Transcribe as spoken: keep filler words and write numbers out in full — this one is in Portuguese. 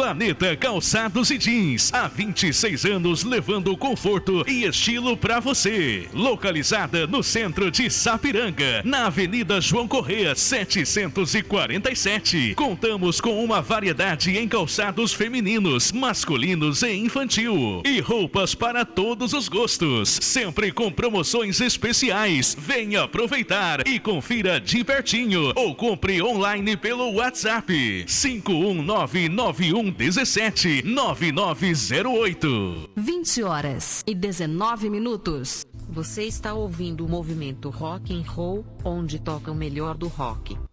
Planeta Calçados e Jeans, há vinte e seis anos levando conforto e estilo para você. Localizada no centro de Sapiranga, na Avenida João Correia, setecentos e quarenta e sete. Contamos com uma variedade em calçados femininos, masculinos e infantil. E roupas para todos os gostos, sempre com promoções especiais. Venha aproveitar e confira de pertinho ou compre online pelo WhatsApp cinco um nove nove um um sete nove nove zero oito. vinte horas e dezenove minutos. Você está ouvindo o movimento Rock and Roll, onde toca o melhor do rock.